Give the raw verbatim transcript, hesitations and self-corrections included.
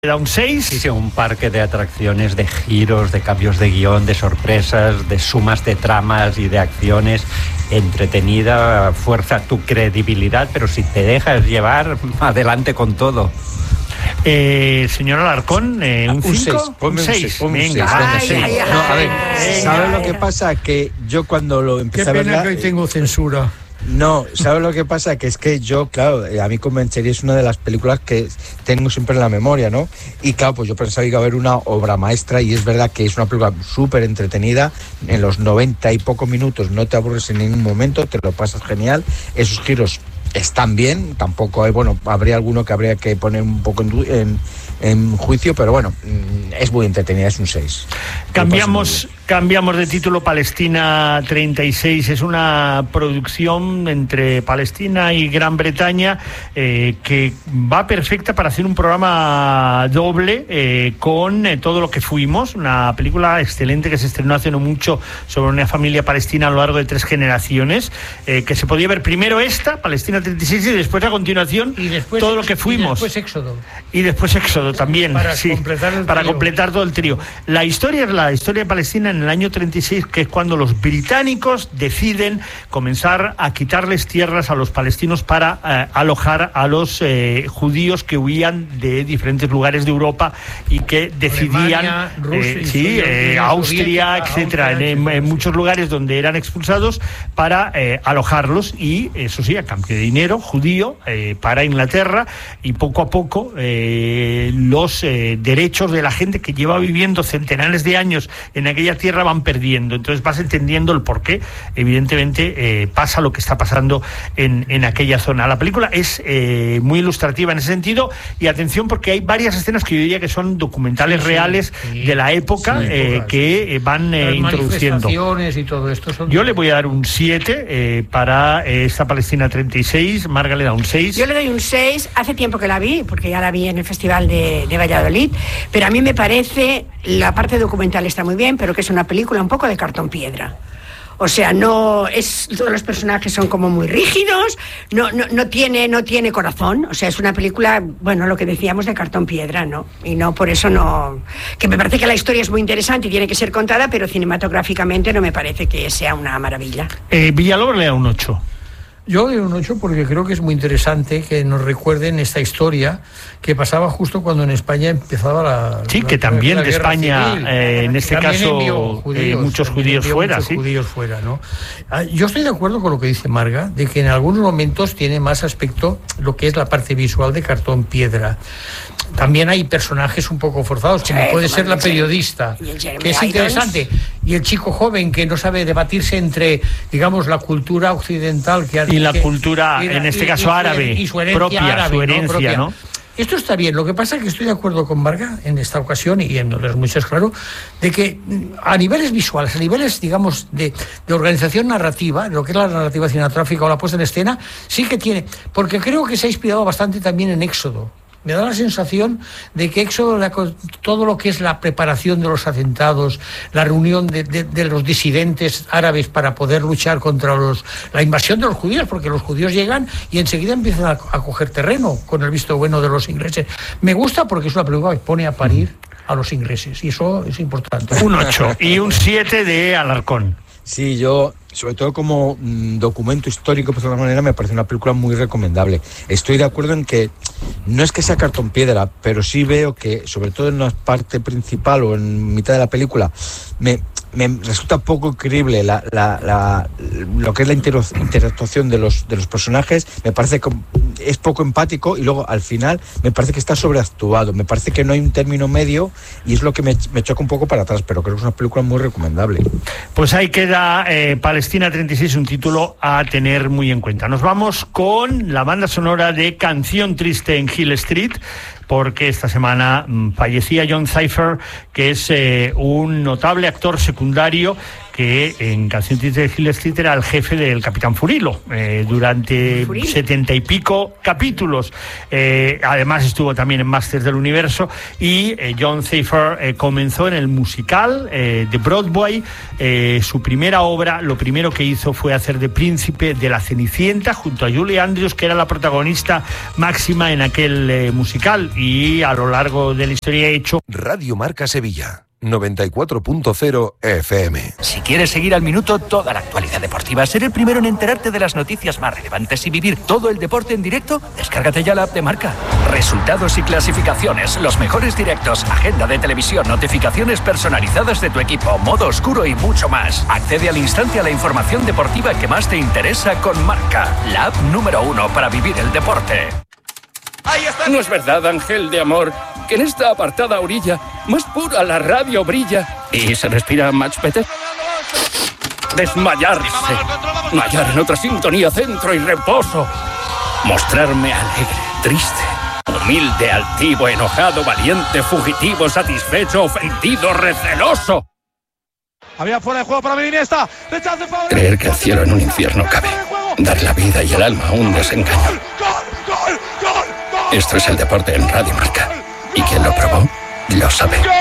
Da un seis. Sí, sí, un parque de atracciones, de giros, de cambios de guión, de sorpresas, de sumas de tramas y de acciones. Entretenida, fuerza tu credibilidad, pero si te dejas llevar, adelante con todo. Eh, señor Alarcón, eh, un cinco, un seis. Venga, ay, ay, ay, no, a ver, ¿sabes lo que pasa? Que yo cuando lo empecé a ver... Qué pena que hoy tengo censura. No, ¿sabes lo que pasa? Que es que yo, claro, a mí Convencería es una de las películas que tengo siempre en la memoria, ¿no? Y claro, pues yo pensaba que iba a haber una obra maestra y es verdad que es una película súper entretenida. En los noventa y pocos minutos no te aburres en ningún momento, te lo pasas genial. Esos giros están bien, tampoco hay, bueno, habría alguno que habría que poner un poco en, en, en juicio, pero bueno, es muy entretenida, es un seis. Cambiamos, cambiamos de título. Palestina treinta y seis es una producción entre Palestina y Gran Bretaña eh, que va perfecta para hacer un programa doble eh, con eh, todo lo que fuimos, una película excelente que se estrenó hace no mucho sobre una familia palestina a lo largo de tres generaciones, eh, que se podía ver primero esta, Palestina treinta y seis, y después a continuación y después, todo lo que fuimos. Y después Éxodo. Y después Éxodo también. Para sí, completar el para trío. completar todo el trío. La historia es la historia de Palestina en el año treinta y seis, que es cuando los británicos deciden comenzar a quitarles tierras a los palestinos para eh, alojar a los eh, judíos que huían de diferentes lugares de Europa y que decidían Alemania, Rusia, eh, sí, eh, Austria, etcétera, en, en muchos lugares donde eran expulsados para eh, alojarlos, y eso sí, a cambio de dinero judío eh, para Inglaterra, y poco a poco eh, los eh, derechos de la gente que lleva viviendo centenares de años en aquella tierra van perdiendo. Entonces vas entendiendo el por qué, evidentemente, eh, pasa lo que está pasando en, en aquella zona. La película es eh, muy ilustrativa en ese sentido, y atención porque hay varias escenas que yo diría que son documentales sí, reales sí, de la época sí, eh, que eh, van eh, introduciendo. Y todo esto son... Yo le voy a dar un siete eh, para eh, esta Palestina treinta y seis. Marga le da un seis. Yo le doy un seis. Hace tiempo que la vi, porque ya la vi en el Festival de, de Valladolid, pero a mí me parece, la parte documental está muy bien, pero que es una película un poco de cartón piedra. O sea, no es, todos los personajes son como muy rígidos, no, no, no tiene, no tiene corazón. O sea, es una película, bueno, lo que decíamos, de cartón piedra, ¿no? Y no, por eso no, que me parece que la historia es muy interesante y tiene que ser contada, pero cinematográficamente no me parece que sea una maravilla. Eh, Villalobos le da un ocho. Yo le doy un ocho porque creo que es muy interesante que nos recuerden esta historia que pasaba justo cuando en España empezaba la... Sí, la, que también la de España, eh, en este caso, judíos, eh, muchos judíos fuera, muchos sí. judíos fuera, ¿no? Yo estoy de acuerdo con lo que dice Marga, de que en algunos momentos tiene más aspecto lo que es la parte visual de cartón piedra. También hay personajes un poco forzados, como sí, puede ser la periodista, que es interesante, y el chico joven que no sabe debatirse entre, digamos, la cultura occidental que y la que, cultura, y la, en este y, caso y, árabe, y su herencia propia, árabe, su herencia, ¿no? Propia. ¿no? Esto está bien. Lo que pasa es que estoy de acuerdo con Marga en esta ocasión, y en otras muchas, claro, de que a niveles visuales, a niveles, digamos, de, de organización narrativa, lo que es la narrativa cinematográfica o la puesta en escena, sí que tiene, porque creo que se ha inspirado bastante también en Éxodo. Me da la sensación de que Éxodo, todo lo que es la preparación de los atentados, la reunión de, de, de los disidentes árabes para poder luchar contra los, la invasión de los judíos, porque los judíos llegan y enseguida empiezan a, a coger terreno con el visto bueno de los ingleses. Me gusta porque es una película que pone a parir a los ingleses, y eso es importante. Un ocho y un siete de Alarcón. Sí, yo, sobre todo como mmm, documento histórico, por alguna manera, me parece una película muy recomendable. Estoy de acuerdo en que no es que sea cartón piedra, pero sí veo que, sobre todo en la parte principal o en mitad de la película, me, me resulta poco creíble la, la, la, lo que es la inter- interactuación de los, de los personajes. Me parece que es poco empático, y luego al final me parece que está sobreactuado. Me parece que no hay un término medio, y es lo que me, me choca un poco para atrás, pero creo que es una película muy recomendable. Pues ahí queda eh, Palestina treinta y seis, un título a tener muy en cuenta. Nos vamos con la banda sonora de Canción Triste en Hill Street, porque esta semana mmm, fallecía John Cypher, que es eh, un notable actor secundario que en Canción Triste de Hill Street era el jefe del Capitán Furilo eh, durante Furilo. setenta y pico capítulos. Eh, además estuvo también en Masters del Universo y eh, John Seyffer eh, comenzó en el musical eh, de Broadway. Eh, su primera obra, lo primero que hizo fue hacer de príncipe de la Cenicienta junto a Julie Andrews, que era la protagonista máxima en aquel eh, musical, y a lo largo de la historia ha hecho Radio Marca Sevilla, noventa y cuatro punto cero F M. Si quieres seguir al minuto toda la actualidad deportiva, ser el primero en enterarte de las noticias más relevantes y vivir todo el deporte en directo, descárgate ya la app de Marca. Resultados y clasificaciones, los mejores directos, agenda de televisión, notificaciones personalizadas de tu equipo, modo oscuro y mucho más. Accede al instante a la información deportiva que más te interesa con Marca, la app número uno para vivir el deporte. ¿No es verdad, ángel de amor, que en esta apartada orilla más pura la radio brilla y se respira much better? Desmayarse, mallar en otra sintonía, centro y reposo, mostrarme alegre, triste, humilde, altivo, enojado, valiente, fugitivo, satisfecho, ofendido, receloso. Había fuera de juego para Iniesta. Creer que el cielo en un infierno cabe, dar la vida y el alma a un desengaño. Esto es el deporte en Radio Marca. Y quien lo probó, lo sabe.